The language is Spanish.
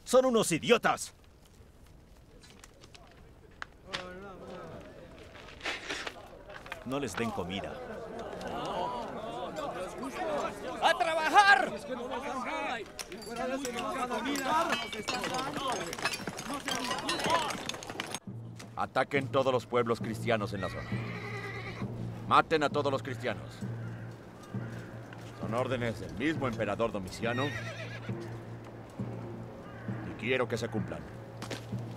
¡Son unos idiotas! No les den comida. ¡A trabajar! Ataquen todos los pueblos cristianos en la zona. Maten a todos los cristianos. Son órdenes del mismo emperador Domiciano y quiero que se cumplan.